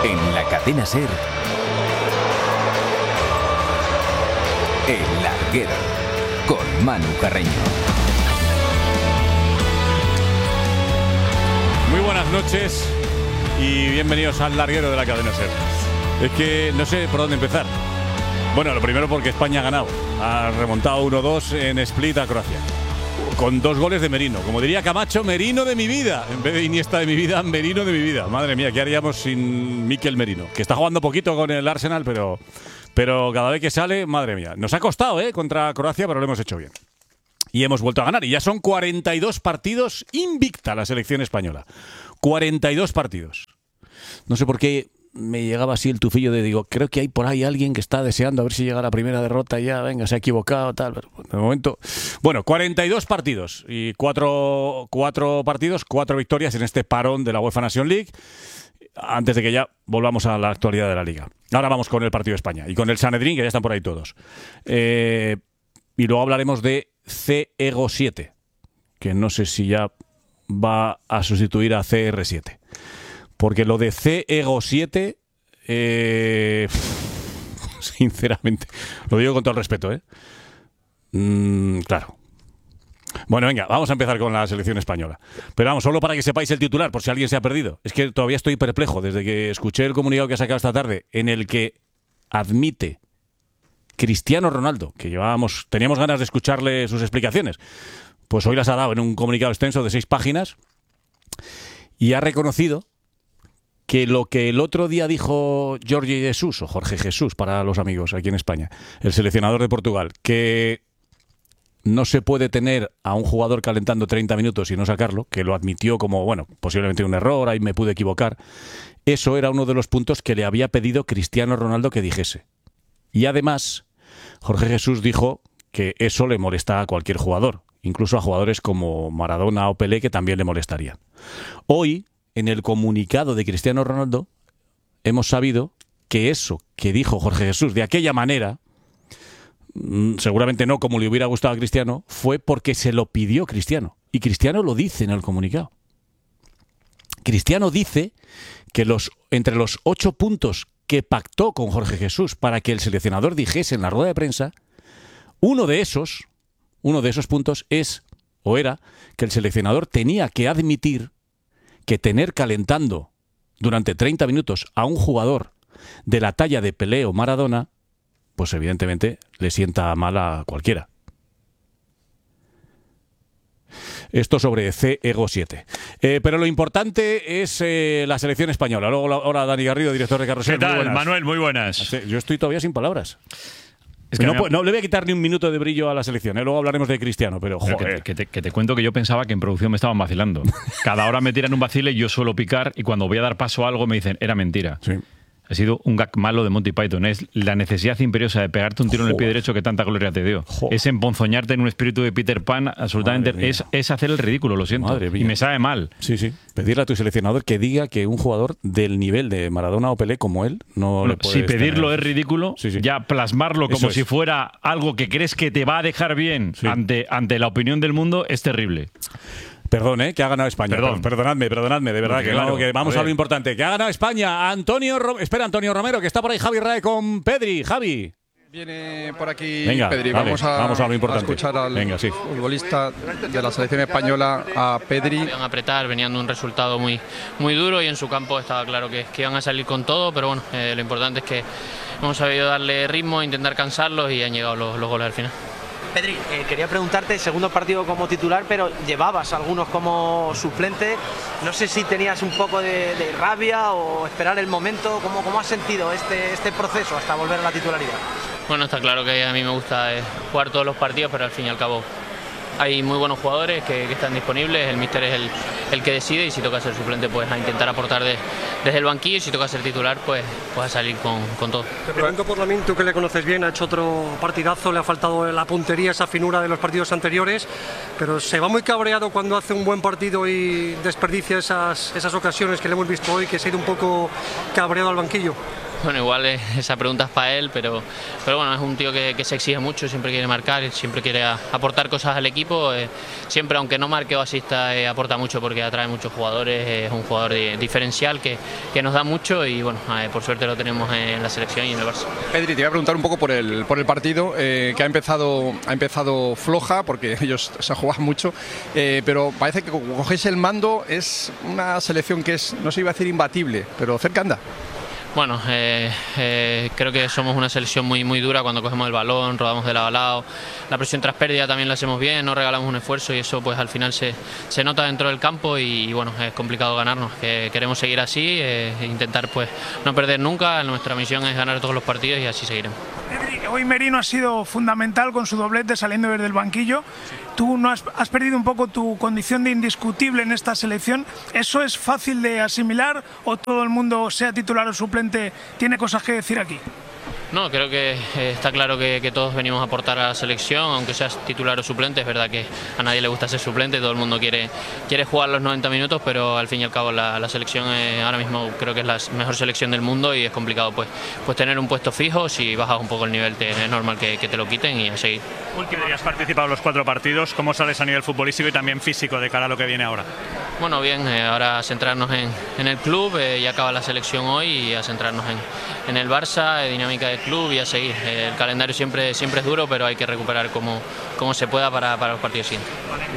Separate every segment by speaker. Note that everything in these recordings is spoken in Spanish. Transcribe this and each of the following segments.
Speaker 1: En la cadena SER, El Larguero, con Manu Carreño.
Speaker 2: Muy buenas noches y bienvenidos al Larguero de la cadena SER. Es que no sé por dónde empezar. Bueno, lo primero porque España ha ganado. Ha remontado 1-2 en Split a Croacia. Con 2 goles de Merino. Como diría Camacho, Merino de mi vida. En vez de Iniesta de mi vida, Merino de mi vida. Madre mía, ¿qué haríamos sin Mikel Merino? Que está jugando poquito con el Arsenal, pero cada vez que sale, madre mía. Nos ha costado, contra Croacia, pero lo hemos hecho bien. Y hemos vuelto a ganar. Y ya son 42 partidos invicta la selección española. 42 partidos. No sé por qué me llegaba así el tufillo de, digo, creo que hay por ahí alguien que está deseando a ver si llega la primera derrota y ya, venga, se ha equivocado, tal. Pero de momento, bueno, 42 partidos y 4 partidos, 4 victorias en este parón de la UEFA Nation League, antes de que ya volvamos a la actualidad de la Liga. Ahora vamos con el partido de España y con el Sanedrín, que ya están por ahí todos. Y luego hablaremos de CEGO 7, que no sé si ya va a sustituir a CR7. Porque lo de CEGO 7, sinceramente, lo digo con todo el respeto, claro. Bueno, venga, vamos a empezar con la selección española. Pero vamos, solo para que sepáis el titular, por si alguien se ha perdido. Es que todavía estoy perplejo desde que escuché el comunicado que ha sacado esta tarde, en el que admite Cristiano Ronaldo, que teníamos ganas de escucharle sus explicaciones. Pues hoy las ha dado en un comunicado extenso de 6 páginas y ha reconocido que lo que el otro día dijo Jorge Jesús, o Jorge Jesús para los amigos aquí en España, el seleccionador de Portugal, que no se puede tener a un jugador calentando 30 minutos y no sacarlo, que lo admitió como, bueno, posiblemente un error, ahí me pude equivocar. Eso era uno de los puntos que le había pedido Cristiano Ronaldo que dijese. Y además, Jorge Jesús dijo que eso le molesta a cualquier jugador, incluso a jugadores como Maradona o Pelé, que también le molestarían. Hoy, en el comunicado de Cristiano Ronaldo, hemos sabido que eso que dijo Jorge Jesús de aquella manera, seguramente no como le hubiera gustado a Cristiano, fue porque se lo pidió Cristiano. Y Cristiano lo dice en el comunicado. Cristiano dice que entre los 8 puntos que pactó con Jorge Jesús para que el seleccionador dijese en la rueda de prensa, uno de esos puntos era que el seleccionador tenía que admitir que tener calentando durante 30 minutos a un jugador de la talla de Pelé o Maradona, pues evidentemente le sienta mal a cualquiera. Esto sobre CEGO 7. Pero lo importante es la selección española. Luego ahora Dani Garrido, director de Carrusel.
Speaker 3: ¿Qué tal, Manuel? Muy buenas.
Speaker 2: Yo estoy todavía sin palabras. Es que no le voy a quitar ni un minuto de brillo a la selección. Luego hablaremos de Cristiano, pero joder.
Speaker 3: Que te cuento que yo pensaba que en producción me estaban vacilando. Cada hora me tiran un vacile y yo suelo picar, y cuando voy a dar paso a algo me dicen, era mentira. Sí. Ha sido un gag malo de Monty Python. Es la necesidad imperiosa de pegarte un tiro en el pie derecho que tanta gloria te dio. Es emponzoñarte en un espíritu de Peter Pan absolutamente. Es hacer el ridículo, lo siento. Y me sabe mal.
Speaker 2: Sí. Pedirle a tu seleccionador que diga que un jugador del nivel de Maradona o Pelé como él no le puedes
Speaker 3: Si pedirlo
Speaker 2: tener.
Speaker 3: Es ridículo, ya plasmarlo como si fuera algo que crees que te va a dejar bien ante la opinión del mundo es terrible.
Speaker 2: Perdón, que ha ganado España. Perdonadme, de verdad, que vamos a lo importante. Que ha ganado España. Antonio Romero, que está por ahí Javi Rae con Pedri. Javi.
Speaker 4: Viene por aquí
Speaker 2: Pedri.
Speaker 4: Pedri. Vamos a lo importante. A escuchar al futbolista de la selección española, a Pedri.
Speaker 5: Iban a apretar, venían de un resultado muy duro y en su campo estaba claro que iban a salir con todo, pero bueno, lo importante es que hemos sabido darle ritmo, intentar cansarlos y han llegado los goles al final.
Speaker 6: Pedri, quería preguntarte, segundo partido como titular, pero llevabas algunos como suplente. No sé si tenías un poco de rabia o esperar el momento. ¿Cómo has sentido este proceso hasta volver a la titularidad?
Speaker 5: Bueno, está claro que a mí me gusta jugar todos los partidos, pero al fin y al cabo hay muy buenos jugadores que están disponibles. El míster es el que decide, y si toca ser suplente, pues a intentar aportar desde el banquillo, y si toca ser titular, pues a salir con todo.
Speaker 7: Te pregunto por Lamine, tú que le conoces bien, ha hecho otro partidazo, le ha faltado la puntería, esa finura de los partidos anteriores, pero se va muy cabreado cuando hace un buen partido y desperdicia esas ocasiones que le hemos visto hoy, que se ha ido un poco cabreado al banquillo.
Speaker 5: Bueno, igual esa pregunta es para él, pero bueno, es un tío que se exige mucho, siempre quiere marcar, siempre quiere aportar cosas al equipo, siempre aunque no marque o asista aporta mucho porque atrae muchos jugadores, es un jugador diferencial que nos da mucho y bueno, por suerte lo tenemos en la selección y en el Barça.
Speaker 4: Pedri, te voy a preguntar un poco por el partido, que ha empezado floja porque ellos se juegan mucho, pero parece que como cogéis el mando es una selección que es, no se iba a decir imbatible, pero cerca anda.
Speaker 5: Bueno, creo que somos una selección muy dura cuando cogemos el balón, rodamos de lado a lado, la presión tras pérdida también la hacemos bien, no regalamos un esfuerzo y eso pues al final se nota dentro del campo y bueno, es complicado ganarnos, que queremos seguir así, intentar pues no perder nunca, nuestra misión es ganar todos los partidos y así seguiremos.
Speaker 8: Hoy Merino ha sido fundamental con su doblete saliendo desde el banquillo. Tú no has perdido un poco tu condición de indiscutible en esta selección. ¿Eso es fácil de asimilar o todo el mundo, sea titular o suplente, tiene cosas que decir aquí?
Speaker 5: No, creo que está claro que todos venimos a aportar a la selección, aunque seas titular o suplente. Es verdad que a nadie le gusta ser suplente, todo el mundo quiere jugar los 90 minutos, pero al fin y al cabo la selección ahora mismo creo que es la mejor selección del mundo y es complicado pues tener un puesto fijo. Si bajas un poco el nivel es normal que te lo quiten y a seguir.
Speaker 9: Último día has participado en los 4 partidos, ¿cómo sales a nivel futbolístico y también físico de cara a lo que viene ahora?
Speaker 5: Bueno, bien, ahora a centrarnos en el club, ya acaba la selección hoy y a centrarnos en el Barça, dinámica del club y a seguir. El calendario siempre es duro, pero hay que recuperar como se pueda para los partidos siguientes.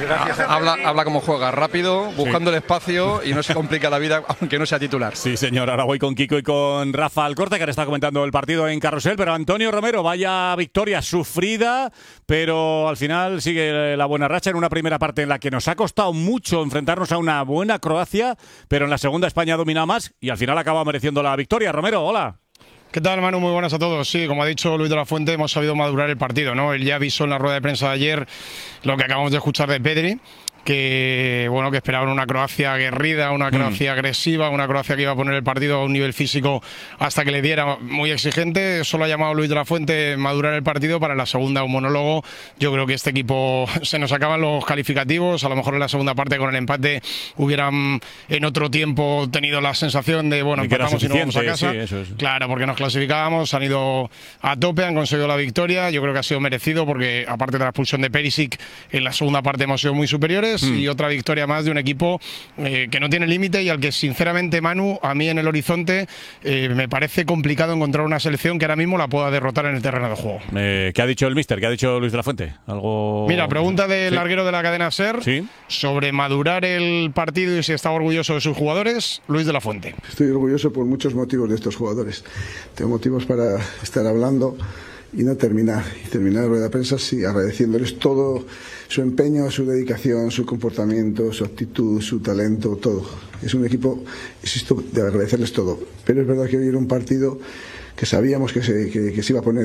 Speaker 4: Habla como juega, rápido, buscando el espacio y no se complica la vida aunque no sea titular.
Speaker 2: Sí, señor. Ahora voy con Kiko y con Rafa Alcorta, que ahora está comentando el partido en Carrusel, pero Antonio Romero, vaya victoria sufrida, pero al final sigue la buena racha en una primera parte en la que nos ha costado mucho enfrentarnos a una buena Croacia, pero en la segunda España ha dominado más y al final acaba mereciendo la victoria. Romero, hola.
Speaker 10: ¿Qué tal, Manu? Muy buenas a todos. Sí, como ha dicho Luis de la Fuente, hemos sabido madurar el partido, ¿no? Él ya avisó en la rueda de prensa de ayer lo que acabamos de escuchar de Pedri, que bueno, que esperaban una Croacia aguerrida, una Croacia agresiva, una Croacia que iba a poner el partido a un nivel físico hasta que le diera, muy exigente. Solo ha llamado Luis de la Fuente madurar el partido. Para la segunda un monólogo. Yo creo que este equipo se nos acaban los calificativos, a lo mejor en la segunda parte con el empate hubieran en otro tiempo tenido la sensación de bueno, empatamos y no vamos a casa. Sí, eso es. Claro, porque nos clasificábamos, han ido a tope, han conseguido la victoria. Yo creo que ha sido merecido porque aparte de la expulsión de Perisic, en la segunda parte hemos sido muy superiores. Y otra victoria más de un equipo que no tiene límite y al que sinceramente, Manu, a mí en el horizonte me parece complicado encontrar una selección que ahora mismo la pueda derrotar en el terreno de juego.
Speaker 2: ¿Qué ha dicho el míster? ¿Qué ha dicho Luis de la Fuente? ¿Algo?
Speaker 10: Mira, pregunta del larguero de la cadena SER sobre madurar el partido y si está orgulloso de sus jugadores. Luis de la Fuente.
Speaker 11: Estoy orgulloso por muchos motivos de estos jugadores. Tengo motivos para estar hablando y no terminar. Y terminar la rueda de prensa agradeciéndoles todo su empeño, su dedicación, su comportamiento, su actitud, su talento, todo. Es un equipo, insisto, de agradecerles todo. Pero es verdad que hoy era un partido que sabíamos que se iba a poner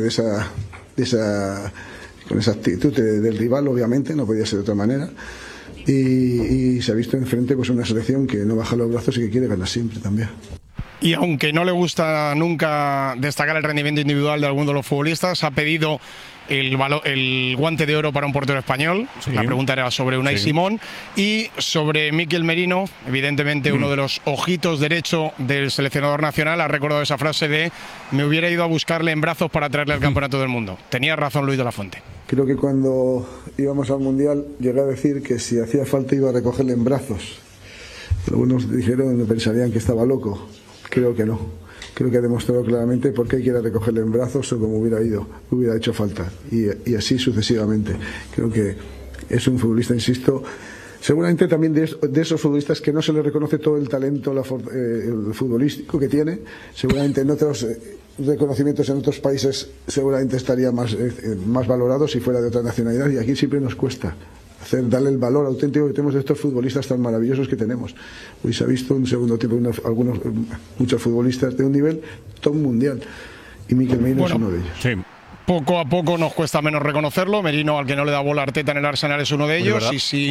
Speaker 11: con esa actitud del rival, obviamente, no podía ser de otra manera. Y se ha visto enfrente pues una selección que no baja los brazos y que quiere ganar siempre también.
Speaker 10: Y aunque no le gusta nunca destacar el rendimiento individual de alguno de los futbolistas, ha pedido el guante de oro para un portero español. La pregunta era sobre Unai Simón y sobre Mikel Merino, evidentemente uno de los ojitos derecho del seleccionador nacional. Ha recordado esa frase de me hubiera ido a buscarle en brazos para traerle al campeonato del mundo. Tenía razón Luis de la Fuente.
Speaker 11: Creo que cuando íbamos al Mundial llegué a decir que si hacía falta iba a recogerle en brazos. Algunos dijeron, pensarían que estaba loco. Creo que no. Creo que ha demostrado claramente por qué quiere recogerle en brazos o como hubiera hecho falta. Y así sucesivamente. Creo que es un futbolista, insisto, seguramente también de esos futbolistas que no se le reconoce todo el talento el futbolístico que tiene. Seguramente en otros reconocimientos en otros países seguramente estaría más valorado si fuera de otra nacionalidad. Y aquí siempre nos cuesta darle el valor auténtico que tenemos de estos futbolistas tan maravillosos que tenemos. Hoy se ha visto en segundo tiempo muchos futbolistas de un nivel top mundial y Mikel Merino es uno de ellos.
Speaker 10: Sí. Poco a poco nos cuesta menos reconocerlo. Merino, al que no le da bola Arteta en el Arsenal, es uno de ellos. Y si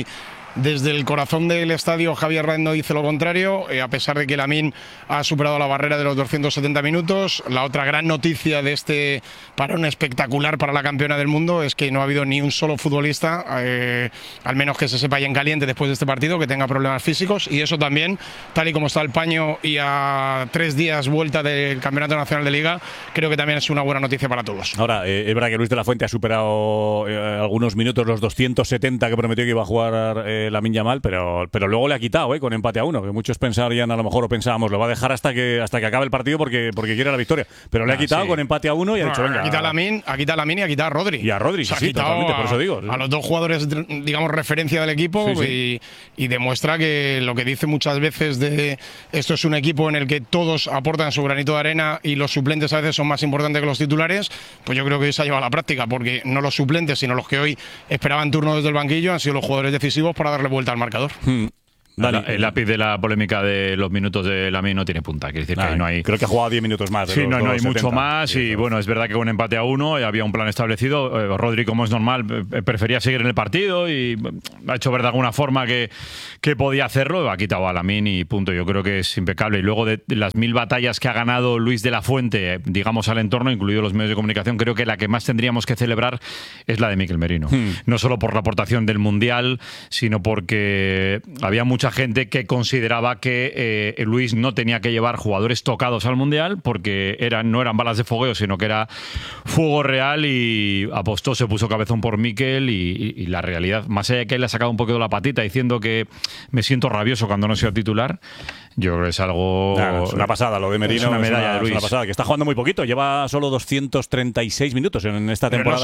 Speaker 10: Desde el corazón del estadio, Javier Rando dice lo contrario, a pesar de que Lamine ha superado la barrera de los 270 minutos. La otra gran noticia de este parón espectacular para la campeona del mundo es que no ha habido ni un solo futbolista, al menos que se sepa ya en caliente después de este partido, que tenga problemas físicos, y eso también, tal y como está el paño y a 3 días vuelta del Campeonato Nacional de Liga, creo que también es una buena noticia para todos.
Speaker 2: Ahora, es verdad que Luis de la Fuente ha superado algunos minutos los 270 que prometió que iba a jugar Lamine Yamal, pero luego le ha quitado con empate a 1, que muchos pensarían a lo mejor, o pensábamos, lo va a dejar hasta que acabe el partido porque quiere la victoria, pero le ha quitado con empate a 1 y ha dicho, venga.
Speaker 10: Ha quitado a Lamine y ha quitado a Rodri.
Speaker 2: Y a Rodri, sí, totalmente, por eso digo.
Speaker 10: A los dos jugadores, digamos, referencia del equipo, y demuestra que lo que dice muchas veces de esto es un equipo en el que todos aportan su granito de arena y los suplentes a veces son más importantes que los titulares, pues yo creo que hoy se ha llevado a la práctica, porque no los suplentes, sino los que hoy esperaban turno desde el banquillo han sido los jugadores decisivos para darle vuelta al marcador.
Speaker 3: El lápiz de la polémica de los minutos de Lamine no tiene punta. Quiere decir que no hay.
Speaker 2: Creo que ha jugado 10 minutos más.
Speaker 3: Sí, no hay mucho más. Y bueno, es verdad que con empate a 1 había un plan establecido. Rodri, como es normal, prefería seguir en el partido y ha hecho ver de alguna forma que podía hacerlo. Ha quitado a Lamine y punto. Yo creo que es impecable. Y luego de las 1000 batallas que ha ganado Luis de la Fuente, digamos al entorno, incluidos los medios de comunicación, creo que la que más tendríamos que celebrar es la de Mikel Merino. No solo por la aportación del Mundial, sino porque había mucha gente que consideraba que Luis no tenía que llevar jugadores tocados al Mundial porque no eran balas de fogueo, sino que era fuego real, y apostó, se puso cabezón por Mikel y la realidad, más allá de que él le ha sacado un poquito la patita diciendo que me siento rabioso cuando no sea titular, yo creo que es algo...
Speaker 2: es una pasada lo de Merino,
Speaker 3: es una medalla de Luis.
Speaker 2: Es una pasada, que está jugando muy poquito, lleva solo 236 minutos en esta temporada.
Speaker 10: No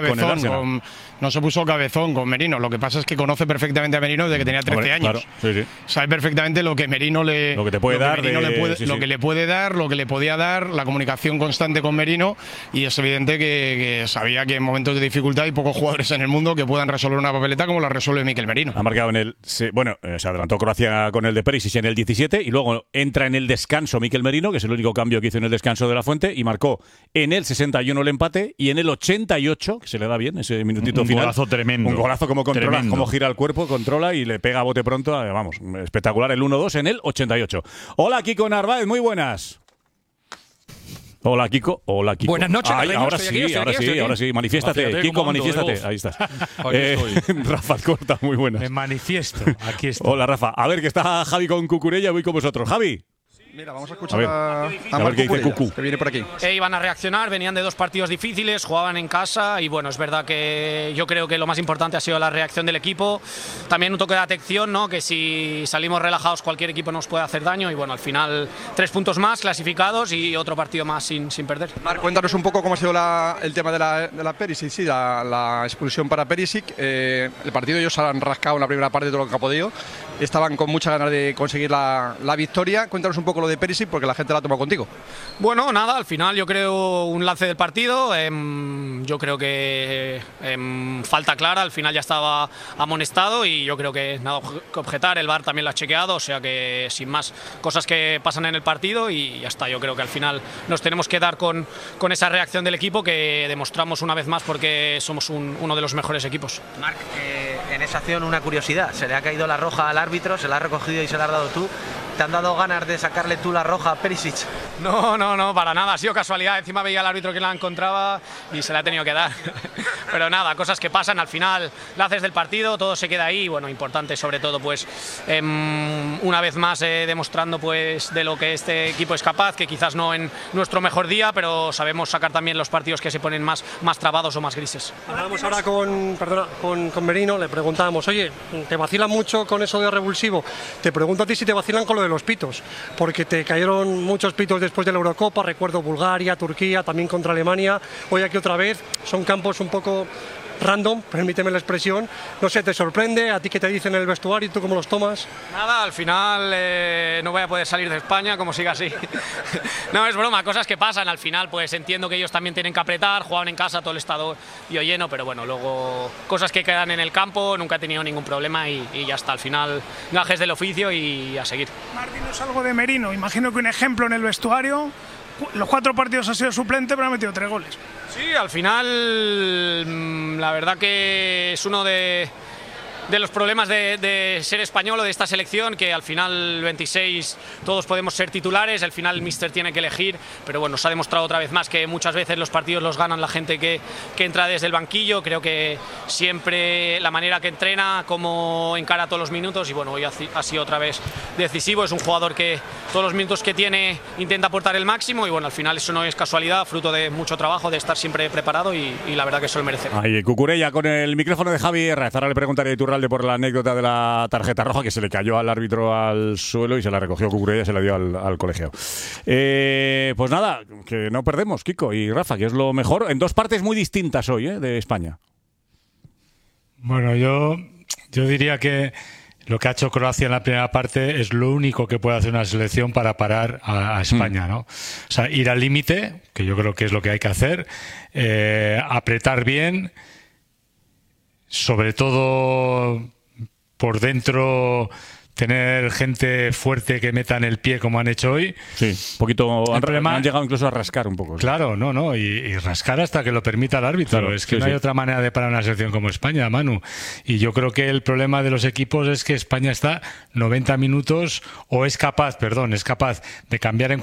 Speaker 10: se puso cabezón con Merino, lo que pasa es que conoce perfectamente a Merino desde que tenía 13 años.
Speaker 2: Claro, sí.
Speaker 10: Sabe perfectamente lo que Merino le
Speaker 2: puede dar,
Speaker 10: lo que le puede dar, lo que le podía dar, la comunicación constante con Merino, y es evidente que sabía que en momentos de dificultad hay pocos jugadores en el mundo que puedan resolver una papeleta como la resuelve Mikel Merino.
Speaker 2: Ha marcado se adelantó Croacia con el de Perisic en el 17 y luego entra en el descanso Mikel Merino, que es el único cambio que hizo en el descanso de la Fuente, y marcó en el 61 el empate y en el 88, que se le da bien ese minutito final.
Speaker 3: Un golazo tremendo.
Speaker 2: Un golazo como controla, como gira el cuerpo, controla y le pega a bote pronto, vamos, espectacular el 1-2 en el 88. Hola, Kiko Narváez, muy buenas. Hola, Kiko. Hola, Kiko.
Speaker 12: Buenas noches.
Speaker 2: Ahora sí. Manifiéstate, Kiko, manifiéstate. Ahí estás. Rafa Corta, muy buenas.
Speaker 12: Me manifiesto. Aquí estoy.
Speaker 2: Hola, Rafa. A ver, que está Javi con Cucurella, voy con vosotros. Javi.
Speaker 4: Mira, vamos a escuchar a ver
Speaker 2: qué dice Cucu,
Speaker 4: que viene por aquí.
Speaker 13: Iban a reaccionar, venían de 2 partidos difíciles, jugaban en casa y bueno, es verdad que yo creo que lo más importante ha sido la reacción del equipo. También un toque de atención, ¿no? Que si salimos relajados cualquier equipo nos puede hacer daño y bueno, al final 3 puntos más clasificados y otro partido más sin perder.
Speaker 4: Marc, cuéntanos un poco cómo ha sido el tema de la Perisic, la expulsión para Perisic. El partido ellos han rascado en la primera parte de todo lo que ha podido. Estaban con muchas ganas de conseguir la victoria. Cuéntanos un poco lo de Perisic porque la gente la ha tomado contigo.
Speaker 13: Bueno, nada, al final yo creo un lance del partido, yo creo que falta clara, al final ya estaba amonestado y yo creo que nada que objetar, el VAR también lo ha chequeado, o sea que sin más, cosas que pasan en el partido y ya está. Yo creo que al final nos tenemos que dar con esa reacción del equipo que demostramos una vez más porque somos uno de los mejores equipos.
Speaker 6: Marc, en esa acción una curiosidad, se le ha caído la roja al árbitro, se la has recogido y se la has dado tú. ¿Te han dado ganas de sacarle tú la roja a Perisic?
Speaker 13: No, para nada, ha sido casualidad. Encima veía al árbitro que la encontraba y se la ha tenido que dar. Pero nada, cosas que pasan, al final la haces del partido, todo se queda ahí. Bueno, importante sobre todo, pues una vez más demostrando pues de lo que este equipo es capaz, que quizás no en nuestro mejor día, pero sabemos sacar también los partidos que se ponen más trabados o más grises.
Speaker 7: Hablábamos ahora con Merino, le preguntábamos, oye, ¿te vacilan mucho con eso de revulsivo? Te pregunto a ti si te vacilan con lo de los pitos, porque te cayeron muchos pitos después de la Eurocopa, recuerdo Bulgaria, Turquía, también contra Alemania, hoy aquí otra vez, son campos un poco random, permíteme la expresión, no sé, ¿te sorprende? ¿A ti qué te dicen en el vestuario y tú cómo los tomas?
Speaker 13: Nada, al final no voy a poder salir de España como siga así. No, es broma, cosas que pasan, al final pues entiendo que ellos también tienen que apretar, jugaban en casa, todo el estadio lleno, pero bueno, luego cosas que quedan en el campo, nunca he tenido ningún problema y ya está, al final gajes del oficio y a seguir.
Speaker 8: Martín, es algo de Merino, imagino que un ejemplo en el vestuario, los 4 partidos ha sido suplente pero ha metido 3 goles.
Speaker 13: Sí, al final la verdad que es uno de los problemas de ser español o de esta selección, que al final el 26 todos podemos ser titulares, al final el míster tiene que elegir, pero bueno, se ha demostrado otra vez más que muchas veces los partidos los ganan la gente que entra desde el banquillo. Creo que siempre la manera que entrena, cómo encara todos los minutos, y bueno, hoy ha sido otra vez decisivo. Es un jugador que todos los minutos que tiene intenta aportar el máximo, y bueno, al final eso no es casualidad, fruto de mucho trabajo, de estar siempre preparado, y la verdad que eso lo merece.
Speaker 2: Ahí Cucurella con el micrófono de Javi Herrez. Ahora le preguntaría a Iturralde por la anécdota de la tarjeta roja, que se le cayó al árbitro al suelo y se la recogió Cucurella y se la dio al colegiado. Pues nada, que no perdemos, Kiko y Rafa, que es lo mejor, en dos partes muy distintas hoy, de España.
Speaker 12: Bueno, yo diría que lo que ha hecho Croacia en la primera parte es lo único que puede hacer una selección para parar a España, ¿no? O sea, ir al límite, que yo creo que es lo que hay que hacer, apretar bien, sobre todo por dentro, tener gente fuerte que meta en el pie como han hecho hoy.
Speaker 2: Sí, un poquito. Han llegado incluso a rascar un poco. ¿Sí?
Speaker 12: Claro, y rascar hasta que lo permita el árbitro. Claro, es que no hay otra manera de parar una selección como España, Manu. Y yo creo que el problema de los equipos es que España está 90 minutos, o es capaz de cambiar en